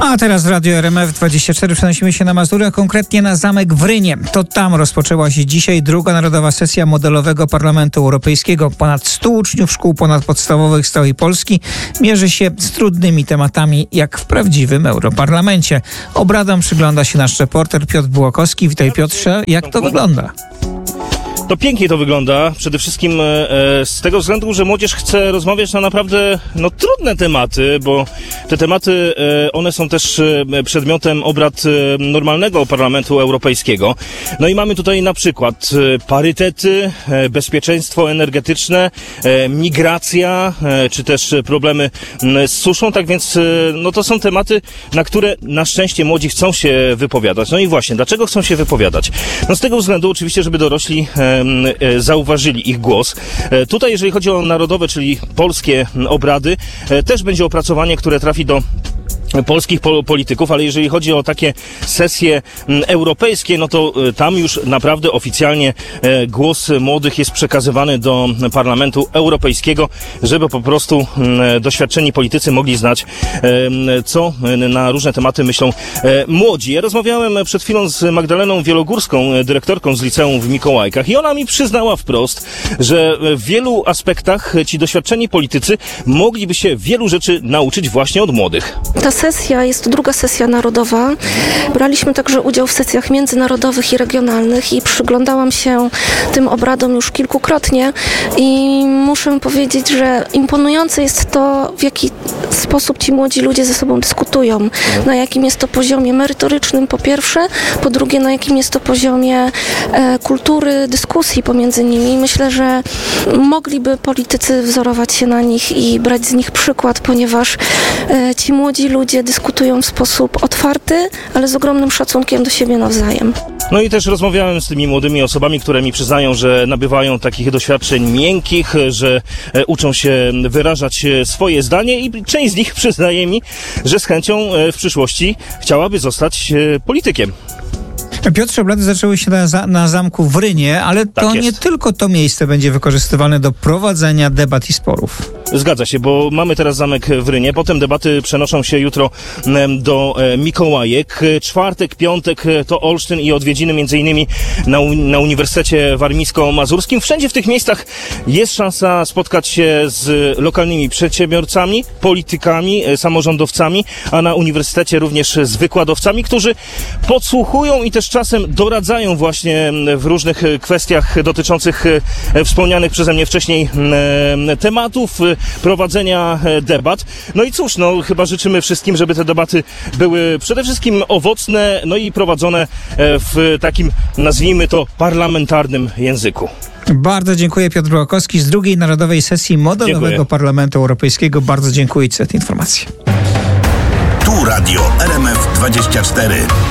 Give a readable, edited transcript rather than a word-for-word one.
A teraz Radio RMF24 przenosimy się na Mazury, a konkretnie na zamek w Rynie. To tam rozpoczęła się dzisiaj druga narodowa sesja modelowego Parlamentu Europejskiego. Ponad 100 uczniów szkół ponadpodstawowych z całej Polski mierzy się z trudnymi tematami, jak w prawdziwym Europarlamencie. Obradom przygląda się nasz reporter Piotr Bułakowski. Witaj, Piotrze. Jak to wygląda? To pięknie to wygląda, przede wszystkim z tego względu, że młodzież chce rozmawiać na naprawdę trudne tematy, bo te tematy, one są też przedmiotem obrad normalnego Parlamentu Europejskiego. No i mamy tutaj na przykład parytety, bezpieczeństwo energetyczne, migracja, czy też problemy z suszą, tak więc to są tematy, na które na szczęście młodzi chcą się wypowiadać. No i właśnie, dlaczego chcą się wypowiadać? Z tego względu oczywiście, żeby dorośli zauważyli ich głos. Tutaj, jeżeli chodzi o narodowe, czyli polskie obrady, też będzie opracowanie, które trafi do polskich polityków, ale jeżeli chodzi o takie sesje europejskie, to tam już naprawdę oficjalnie głos młodych jest przekazywany do Parlamentu Europejskiego, żeby po prostu doświadczeni politycy mogli znać, co na różne tematy myślą młodzi. Ja rozmawiałem przed chwilą z Magdaleną Wielogórską, dyrektorką z liceum w Mikołajkach, i ona mi przyznała wprost, że w wielu aspektach ci doświadczeni politycy mogliby się wielu rzeczy nauczyć właśnie od młodych. Ta sesja jest to druga sesja narodowa. Braliśmy także udział w sesjach międzynarodowych i regionalnych i przyglądałam się tym obradom już kilkukrotnie i muszę powiedzieć, że imponujące jest to, w jaki sposób ci młodzi ludzie ze sobą dyskutują. Na jakim jest to poziomie merytorycznym po pierwsze, po drugie na jakim jest to poziomie kultury dyskusji pomiędzy nimi. Myślę, że mogliby politycy wzorować się na nich i brać z nich przykład, ponieważ ci młodzi ludzie dyskutują w sposób otwarty, ale z ogromnym szacunkiem do siebie nawzajem. No i też rozmawiałem z tymi młodymi osobami, które mi przyznają, że nabywają takich doświadczeń miękkich, że uczą się wyrażać swoje zdanie i część z nich przyznaje mi, że z chęcią w przyszłości chciałaby zostać politykiem. Piotrze, obrady zaczęły się na zamku w Rynie, ale to nie tylko to miejsce będzie wykorzystywane do prowadzenia debat i sporów. Zgadza się, bo mamy teraz zamek w Rynie, potem debaty przenoszą się jutro do Mikołajek. Czwartek, piątek to Olsztyn i odwiedziny m.in. na Uniwersytecie Warmińsko-Mazurskim. Wszędzie w tych miejscach jest szansa spotkać się z lokalnymi przedsiębiorcami, politykami, samorządowcami, a na uniwersytecie również z wykładowcami, którzy podsłuchują i też czasem doradzają właśnie w różnych kwestiach dotyczących wspomnianych przeze mnie wcześniej tematów, prowadzenia debat. No i cóż, chyba życzymy wszystkim, żeby te debaty były przede wszystkim owocne, i prowadzone w takim, nazwijmy to, parlamentarnym języku. Bardzo dziękuję, Piotr Bułakowski z drugiej narodowej sesji modelowego Parlamentu Europejskiego. Bardzo dziękuję Ci za te informacje. Tu Radio RMF24.